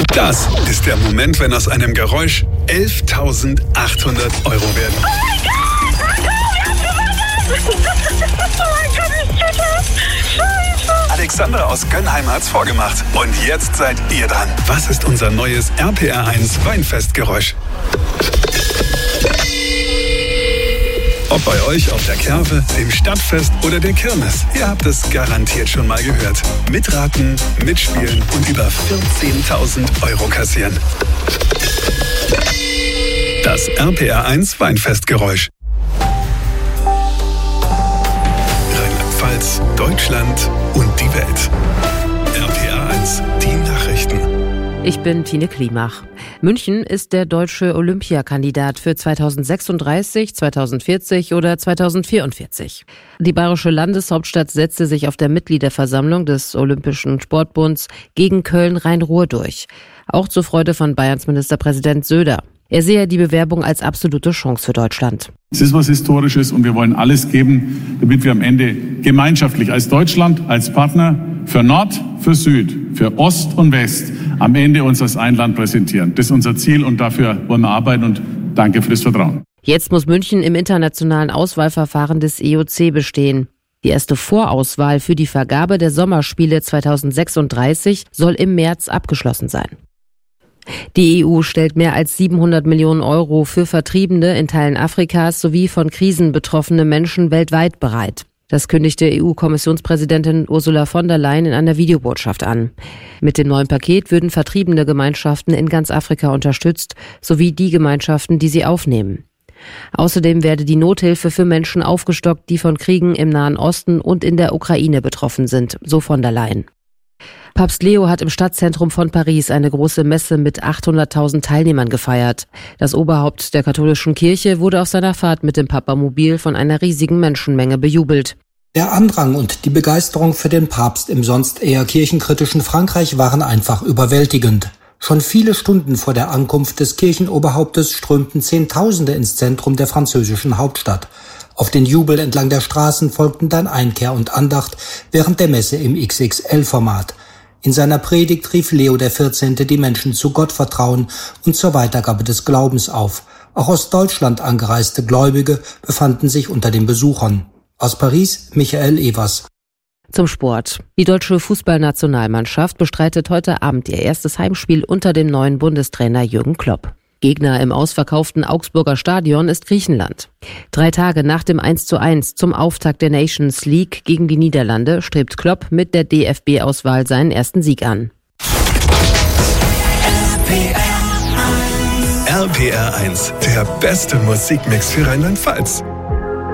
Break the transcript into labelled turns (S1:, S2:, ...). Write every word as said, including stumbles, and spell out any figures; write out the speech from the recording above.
S1: Das ist der Moment, wenn aus einem Geräusch elftausendachthundert Euro werden.
S2: Oh mein Gott! Wir haben gewonnen! Oh mein Gott, ich check das! Scheiße!
S1: Alexandra aus Gönnheim hat's vorgemacht. Und jetzt seid ihr dran. Was ist unser neues R P R eins Weinfestgeräusch? Ob bei euch auf der Kerwe, dem Stadtfest oder der Kirmes, ihr habt es garantiert schon mal gehört. Mitraten, mitspielen und über vierzehntausend Euro kassieren. Das R P R eins Weinfestgeräusch. Rheinland-Pfalz, Deutschland und die Welt. R P R eins, die Nachrichten.
S3: Ich bin Tine Klimach. München ist der deutsche Olympiakandidat für zweitausendsechsunddreißig, zweitausendvierzig oder zweitausendvierundvierzig. Die bayerische Landeshauptstadt setzte sich auf der Mitgliederversammlung des Olympischen Sportbunds gegen Köln-Rhein-Ruhr durch. Auch zur Freude von Bayerns Ministerpräsident Söder. Er sehe die Bewerbung als absolute Chance für Deutschland.
S4: Es ist was Historisches und wir wollen alles geben, damit wir am Ende gemeinschaftlich als Deutschland, als Partner für Nord, für Süd, für Ost und West am Ende uns als ein Land präsentieren. Das ist unser Ziel und dafür wollen wir arbeiten und danke für das Vertrauen.
S3: Jetzt muss München im internationalen Auswahlverfahren des I O C bestehen. Die erste Vorauswahl für die Vergabe der Sommerspiele zweitausendsechsunddreißig soll im März abgeschlossen sein. Die E U stellt mehr als siebenhundert Millionen Euro für Vertriebene in Teilen Afrikas sowie von Krisen betroffene Menschen weltweit bereit. Das kündigte E U-Kommissionspräsidentin Ursula von der Leyen in einer Videobotschaft an. Mit dem neuen Paket würden vertriebene Gemeinschaften in ganz Afrika unterstützt, sowie die Gemeinschaften, die sie aufnehmen. Außerdem werde die Nothilfe für Menschen aufgestockt, die von Kriegen im Nahen Osten und in der Ukraine betroffen sind, so von der Leyen. Papst Leo hat im Stadtzentrum von Paris eine große Messe mit achthunderttausend Teilnehmern gefeiert. Das Oberhaupt der katholischen Kirche wurde auf seiner Fahrt mit dem Papamobil von einer riesigen Menschenmenge bejubelt.
S5: Der Andrang und die Begeisterung für den Papst im sonst eher kirchenkritischen Frankreich waren einfach überwältigend. Schon viele Stunden vor der Ankunft des Kirchenoberhauptes strömten Zehntausende ins Zentrum der französischen Hauptstadt. Auf den Jubel entlang der Straßen folgten dann Einkehr und Andacht während der Messe im X X L-Format. In seiner Predigt rief Leo der vierzehnte die Menschen zu Gottvertrauen und zur Weitergabe des Glaubens auf. Auch aus Deutschland angereiste Gläubige befanden sich unter den Besuchern. Aus Paris, Michael Evers.
S3: Zum Sport. Die deutsche Fußballnationalmannschaft bestreitet heute Abend ihr erstes Heimspiel unter dem neuen Bundestrainer Jürgen Klopp. Gegner im ausverkauften Augsburger Stadion ist Griechenland. Drei Tage nach dem eins zu eins zum Auftakt der Nations League gegen die Niederlande strebt Klopp mit der D F B-Auswahl seinen ersten Sieg an.
S1: R P R eins, der beste Musikmix für Rheinland-Pfalz.